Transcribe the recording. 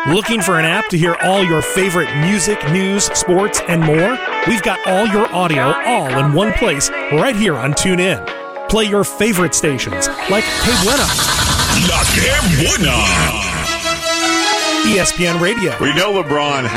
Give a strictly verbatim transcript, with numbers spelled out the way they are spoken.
Looking for an app to hear all your favorite music, news, sports, and more? We've got all your audio all in one place right here on TuneIn. Play your favorite stations like Que Buena, La Que Buena, E S P N Radio. We know LeBron